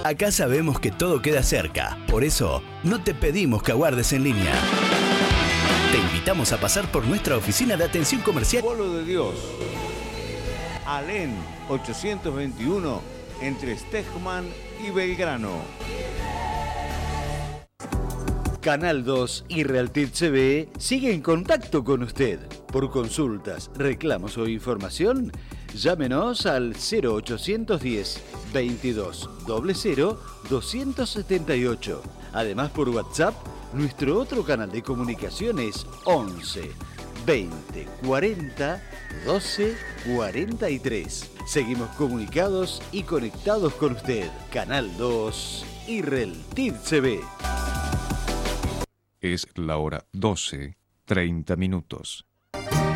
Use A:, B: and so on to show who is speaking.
A: Acá sabemos que todo queda cerca, por eso no te pedimos que aguardes en línea. Te invitamos a pasar por nuestra oficina de atención comercial.
B: Polo de Dios, Alén 821, entre Stegman y Belgrano.
C: Canal 2 y Realtit CB sigue en contacto con usted. Por consultas, reclamos o información, llámenos al 0810 22 00 278. Además, por WhatsApp, nuestro otro canal de comunicación es 11 20 40 12 43. Seguimos comunicados y conectados con usted. Canal 2 y Realtit CB.
D: Es la hora 12:30.